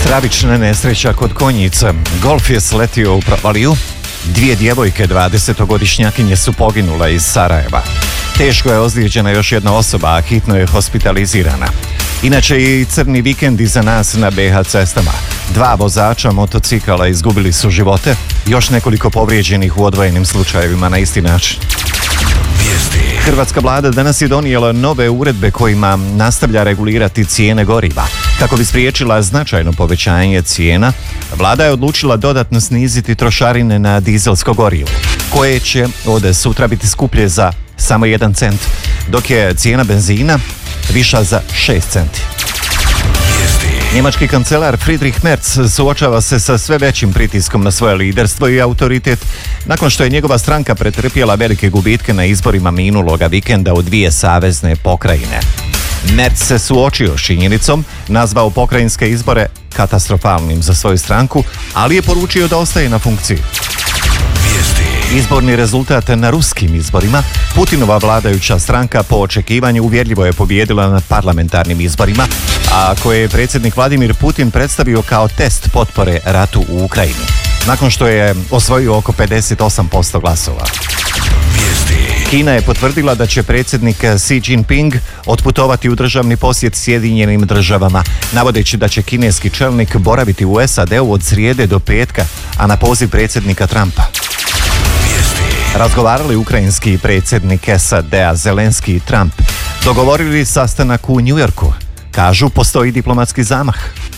Tragična nesreća kod Konjica. Golf je sletio u provaliju. 2 djevojke 20-godišnjakinje su poginule iz Sarajeva. Teško je ozlijeđena još jedna osoba, a hitno je hospitalizirana. Inače i crni vikend iza nas na BH cestama. 2 vozača motocikala izgubili su živote, još nekoliko povrijeđenih u odvojenim slučajevima na isti način. Hrvatska vlada danas je donijela nove uredbe kojima nastavlja regulirati cijene goriva. Kako bi spriječila značajno povećanje cijena, vlada je odlučila dodatno sniziti trošarine na dizelsko gorivo, koje će od sutra biti skuplje za samo 1 cent, dok je cijena benzina viša za 6 centi. Njemački kancelar Friedrich Merz suočava se sa sve većim pritiskom na svoje liderstvo i autoritet nakon što je njegova stranka pretrpjela velike gubitke na izborima minuloga vikenda u 2 savezne pokrajine. Merz se suočio s činjenicom, nazvao pokrajinske izbore katastrofalnim za svoju stranku, ali je poručio da ostaje na funkciji. Izborni rezultat na ruskim izborima, Putinova vladajuća stranka po očekivanju uvjerljivo je pobijedila na parlamentarnim izborima, a koje je predsjednik Vladimir Putin predstavio kao test potpore ratu u Ukrajini, nakon što je osvojio oko 58% glasova. Kina je potvrdila da će predsjednik Xi Jinping otputovati u državni posjet Sjedinjenim državama, navodeći da će kineski čelnik boraviti u SAD-u od srijede do petka, a na poziv predsjednika Trumpa. Razgovarali ukrajinski predsjednik SAD-a Zelenski i Trump, dogovorili sastanak u New Yorku. Kažu, postoji diplomatski zamah.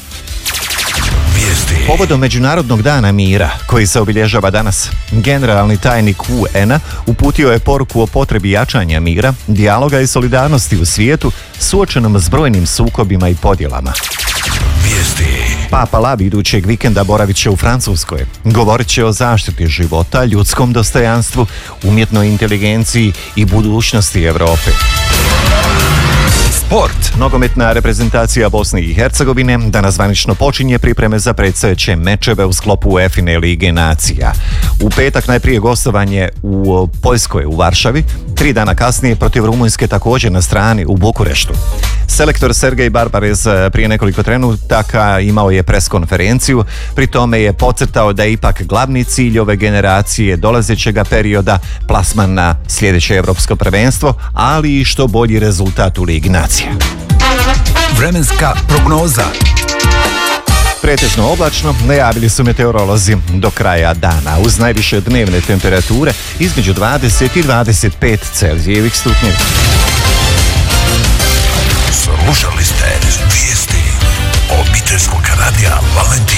Povodom Međunarodnog dana mira, koji se obilježava danas, generalni tajnik UN-a uputio je poruku o potrebi jačanja mira, dijaloga i solidarnosti u svijetu suočenom s brojnim sukobima i podjelama. Papa Lav idućeg vikenda boravit će u Francuskoj. Govorit će o zaštiti života, ljudskom dostojanstvu, umjetnoj inteligenciji i budućnosti Europe. Sport. Nogometna reprezentacija Bosne i Hercegovine danas zvanično počinje pripreme za predstojeće mečeve u sklopu UEFA Lige nacija. U petak najprije gostovanje u Poljskoj u Varšavi, 3 dana kasnije protiv Rumunjske također na strani u Bukureštu. Selektor Sergej Barbarez prije nekoliko trenutaka imao je preskonferenciju, pri tome je podcrtao da je ipak glavni cilj ove generacije dolazećega perioda plasman na sljedeće europsko prvenstvo, ali i što bolji rezultat u Ligi nacija. Vremenska prognoza. Pretežno oblačno, najavili su meteorolozi do kraja dana, uz najviše dnevne temperature između 20 i 25 Celzijevih stupnjeva. Slušali ste vijesti obiteljskog radija Valentin.